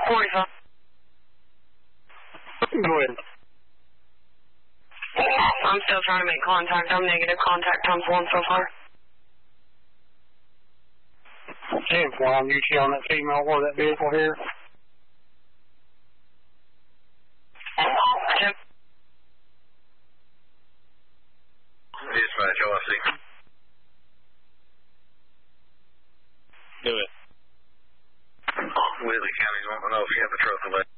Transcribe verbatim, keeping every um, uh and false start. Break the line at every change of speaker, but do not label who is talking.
forty-five.
Go ahead.
I'm still trying to make contact. I'm negative. Contact times one so far.
ten four, I'm usually on that female or that vehicle here.
Yep.
Dispatch, O I C.
Do it.
Wheelie County's wanting to know if you have a trophy left.